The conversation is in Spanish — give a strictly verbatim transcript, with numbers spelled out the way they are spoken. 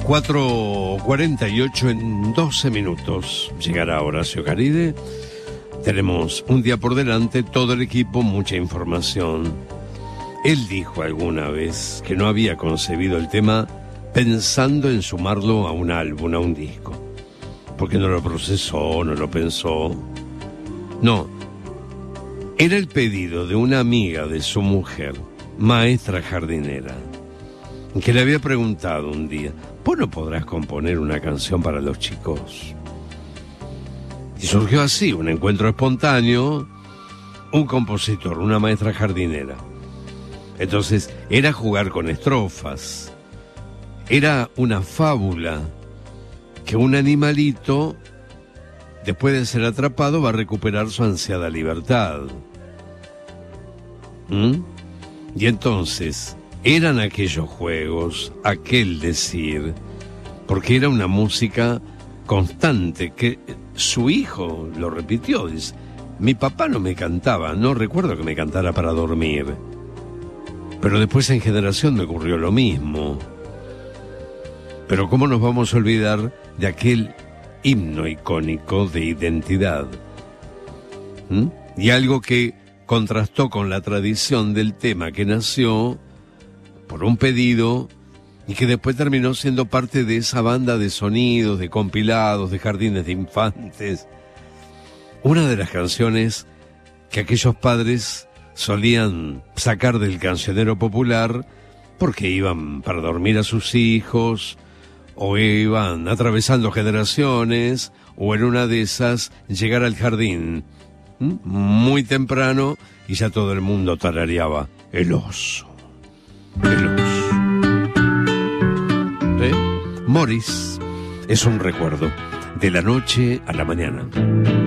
cuatro cuarenta y ocho en doce minutos. Llegará Horacio Caride. Tenemos un día por delante, todo el equipo, mucha información. Él dijo alguna vez que no había concebido el tema pensando en sumarlo a un álbum, a un disco. Porque no lo procesó, no lo pensó. No. Era el pedido de una amiga de su mujer, maestra jardinera, que le había preguntado un día: ¿vos no podrás componer una canción para los chicos? Y surgió así, un encuentro espontáneo, un compositor, una maestra jardinera. Entonces, era jugar con estrofas. Era una fábula que un animalito, después de ser atrapado, va a recuperar su ansiada libertad. ¿Mm? Y entonces, eran aquellos juegos, aquel decir, porque era una música constante, que su hijo lo repitió, dice: mi papá no me cantaba, no recuerdo que me cantara para dormir. Pero después en Generación me ocurrió lo mismo. Pero ¿cómo nos vamos a olvidar de aquel himno icónico de identidad? ¿Mm? Y algo que contrastó con la tradición del tema que nació por un pedido y que después terminó siendo parte de esa banda de sonidos, de compilados, de jardines de infantes. Una de las canciones que aquellos padres solían sacar del cancionero popular porque iban para dormir a sus hijos, o iban atravesando generaciones, o en una de esas llegar al jardín ¿Mm? muy temprano y ya todo el mundo tarareaba el oso, el oso. ¿Eh? Morris es un recuerdo de la noche a la mañana.